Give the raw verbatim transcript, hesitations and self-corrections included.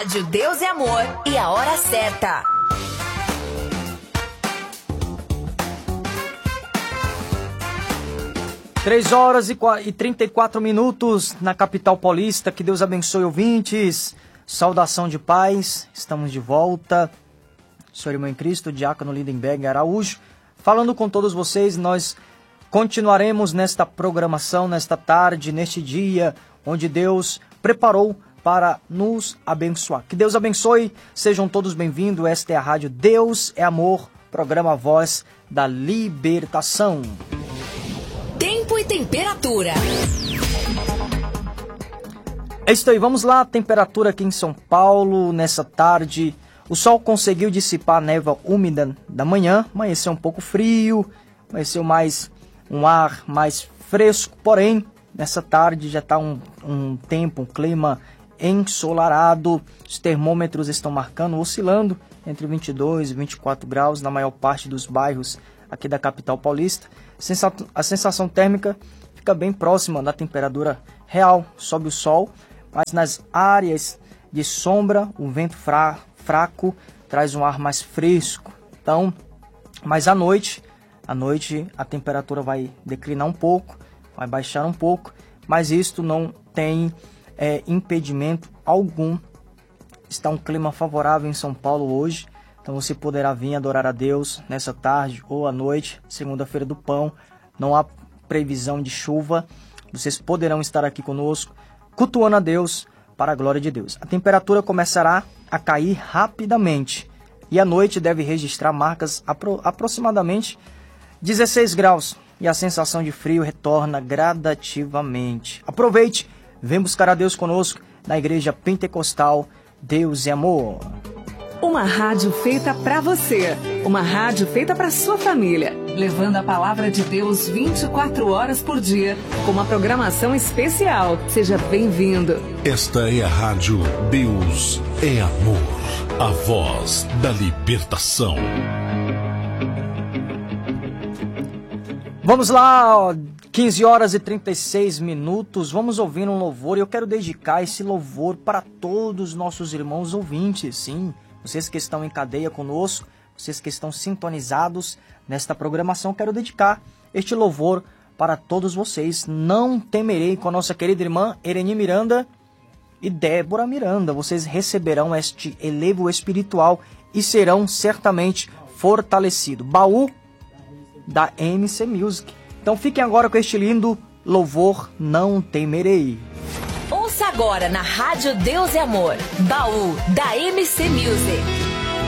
Rádio Deus é Amor e a hora certa. Três horas e trinta e quatro minutos na capital paulista. Que Deus abençoe, ouvintes. Saudação de paz. Estamos de volta. Sou irmão em Cristo, diácono Lindenberg Araújo. Falando com todos vocês, nós continuaremos nesta programação, nesta tarde, neste dia, onde Deus preparou para nos abençoar. Que Deus abençoe, sejam todos bem-vindos. Esta é a Rádio Deus é Amor, programa Voz da Libertação. Tempo e temperatura. É isso aí, vamos lá. Temperatura aqui em São Paulo, nessa tarde. O sol conseguiu dissipar a névoa úmida da manhã. Amanheceu um pouco frio, amanheceu mais um ar mais fresco. Porém, nessa tarde já está um, um tempo, um clima ensolarado. Os termômetros estão marcando, oscilando entre vinte e dois e vinte e quatro graus na maior parte dos bairros aqui da capital paulista. A sensação térmica fica bem próxima da temperatura real, sobe o sol, mas nas áreas de sombra o vento fra fraco traz um ar mais fresco. Então, mas à noite, à noite a temperatura vai declinar um pouco, vai baixar um pouco, mas isto não tem é, impedimento algum. Está um clima favorável em São Paulo hoje. Então você poderá vir adorar a Deus nessa tarde ou à noite, segunda-feira do pão. Não há previsão de chuva. Vocês poderão estar aqui conosco, cultuando a Deus para a glória de Deus. A temperatura começará a cair rapidamente e à noite deve registrar marcas apro aproximadamente dezesseis graus. E a sensação de frio retorna gradativamente. Aproveite, vem buscar a Deus conosco na Igreja Pentecostal Deus é Amor. Uma rádio feita para você, uma rádio feita para sua família, levando a palavra de Deus vinte e quatro horas por dia, com uma programação especial. Seja bem-vindo. Esta é a Rádio Deus é Amor, a voz da libertação. Vamos lá, quinze horas e trinta e seis minutos, vamos ouvir um louvor e eu quero dedicar esse louvor para todos os nossos irmãos ouvintes, sim. Vocês que estão em cadeia conosco, vocês que estão sintonizados nesta programação, quero dedicar este louvor para todos vocês. Não temerei, com a nossa querida irmã Ereni Miranda e Débora Miranda. Vocês receberão este elevo espiritual e serão certamente fortalecidos. Baú da M C Music. Então fiquem agora com este lindo louvor, Não Temerei. Ouça agora na Rádio Deus é Amor, Baú da M C Music.